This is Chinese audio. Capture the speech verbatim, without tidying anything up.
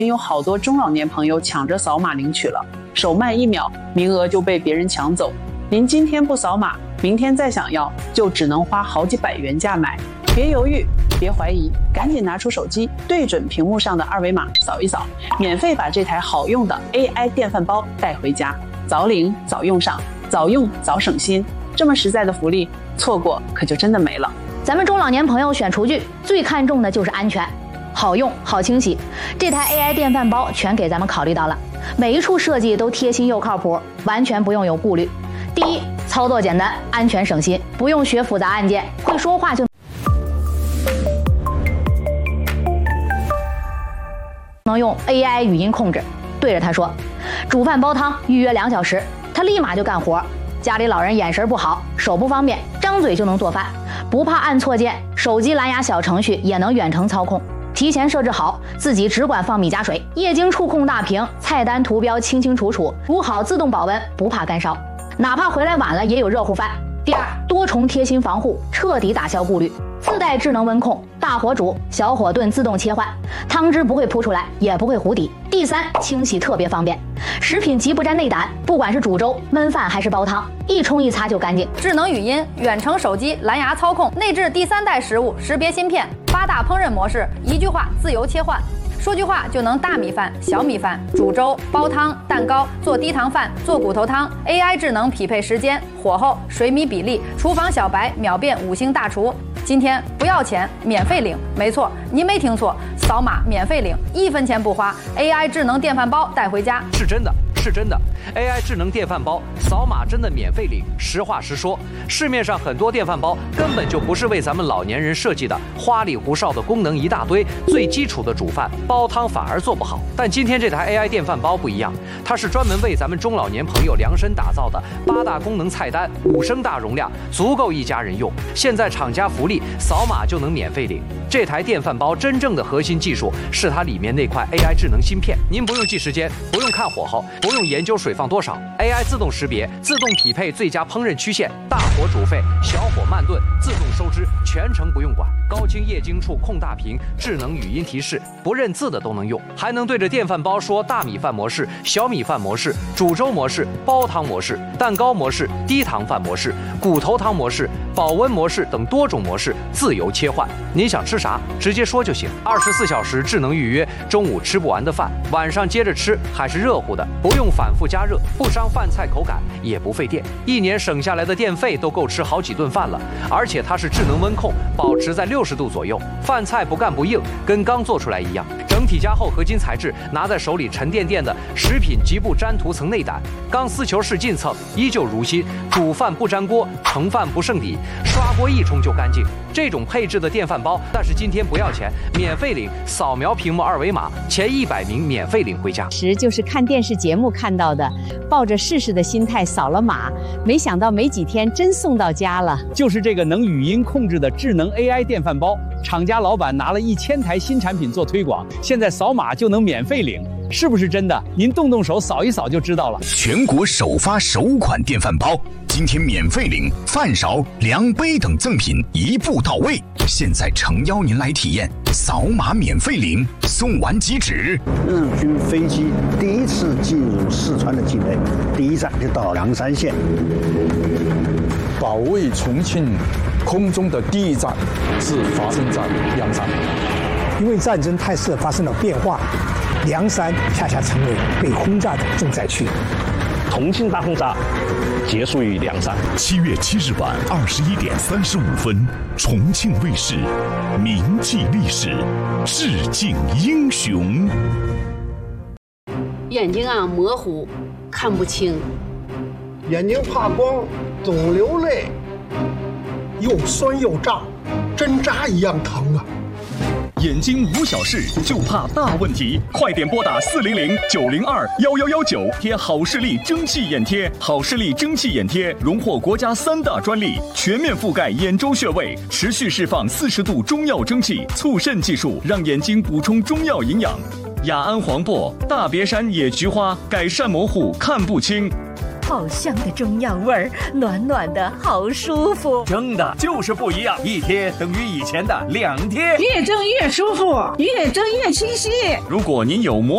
有好多中老年朋友抢着扫码领取了，手慢一秒，名额就被别人抢走。您今天不扫码，明天再想要，就只能花好几百元价买。别犹豫，别怀疑，赶紧拿出手机，对准屏幕上的二维码扫一扫，免费把这台好用的 A I 电饭煲带回家，早领早用上，早用早省心。这么实在的福利，错过可就真的没了。 咱们中老年朋友选厨具最看重的就是安全，好用好清洗，这台 A I 电饭煲全给咱们考虑到了，每一处设计都贴心又靠谱，完全不用有顾虑。第一，操作简单，安全省心，不用学复杂按键，会说话就能用 A I 语音控制，对着他说煮饭煲汤预约两小时，他立马就干活。家里老人眼神不好，手不方便，张嘴就能做饭，不怕按错键，手机蓝牙小程序也能远程操控，提前设置好，自己只管放米加水，液晶触控大屏，菜单图标清清楚楚，煮好自动保温，不怕干烧，哪怕回来晚了也有热乎饭。第二，多重贴心防护，彻底打消顾虑，自带智能温控，大火煮小火炖自动切换，汤汁不会扑出来，也不会糊底。第三，清洗特别方便，食品极不沾内胆，不管是煮粥焖饭还是煲汤，一冲一擦就干净。 智能语音、远程手机蓝牙操控，内置第三代食物识别芯片，八大烹饪模式，一句话自由切换，说句话就能大米饭、小米饭、煮粥、煲汤、蛋糕、做低糖饭、做骨头汤。 A I 智能匹配时间、火候、水米比例，厨房小白秒变五星大厨。今天不要钱，免费领。没错，您没听错，扫码免费领，一分钱不花。A I 智能电饭煲带回家， 是真的。是真的 ，A I 智能电饭煲扫码真的免费领。实话实说，市面上很多电饭煲根本就不是为咱们老年人设计的，花里胡哨的功能一大堆，最基础的煮饭煲汤反而做不好。但今天这台 A I 电饭煲不一样，它是专门为咱们中老年朋友量身打造的，八大功能菜单，五升大容量，足够一家人用。现在厂家福利，扫码就能免费领。这台电饭煲真正的核心技术是它里面那块 A I 智能芯片，您不用记时间，不用看火候，不用研究水放多少 ，A I 自动识别，自动匹配最佳烹饪曲线，大火煮沸，小火慢炖，自动收汁，全程不用管。高清液晶触控大屏，智能语音提示，不认字的都能用，还能对着电饭煲说大米饭模式、小米饭模式、煮粥模式、煲汤模式、蛋糕模式、低糖饭模式、骨头汤模式、保温模式等多种模式自由切换。您想吃啥，直接说就行。二十四小时智能预约，中午吃不完的饭，晚上接着吃还是热乎的，不用反复加热，不伤饭菜口感，也不费电。一年省下来的电费都够吃好几顿饭了。而且它是智能温控，保持在六十度左右，饭菜不干不硬，跟刚做出来一样。整体加厚合金材质，拿在手里沉甸甸的，食品极不沾涂层内胆。钢丝球式进蹭，依旧如新，煮饭不粘锅，盛饭不剩底，刷锅一冲就干净。这种配置的电饭煲，但是今天不要钱，免费领，扫描屏幕二维码，前一百名免费领回家。 时就是看电视节目看到的，抱着试试的心态扫了码，没想到没几天真送到家了。 就是这个能语音控制的智能 A I 电饭煲，厂家老板拿了一千台新产品做推广，现在扫码就能免费领，是不是真的？您动动手扫一扫就知道了。 全国首发首款电饭煲，今天免费领饭勺、量杯等赠品一步到位。现在诚邀您来体验，扫码免费领，送完即止。 日军飞机第一次进入四川的境内，第一站就到凉山县。 保卫重庆空中的第一站是发生在凉山， 因为战争态势发生了变化，凉山恰恰成为被轰炸的重灾区。 重庆大轰炸结束于凉山。 七月七日晚二十一点三十五分，重庆卫视铭记历史，致敬英雄。 眼睛啊模糊，看不清， 眼睛怕光，总流泪，又酸又胀，针扎一样疼啊！ 眼睛无小事，就怕大问题，快点拨打四零零九零二幺幺幺九，贴好视力蒸汽眼贴。好视力蒸汽眼贴荣获国家三大专利，全面覆盖眼周穴位，持续释放四十度中药蒸汽，促渗技术让眼睛补充中药营养。雅安黄柏、大别山野菊花改善模糊看不清。 好香的中药味儿，暖暖的好舒服。 蒸的就是不一样，一贴等于以前的两贴， 越蒸越舒服，越蒸越清晰。 如果您有模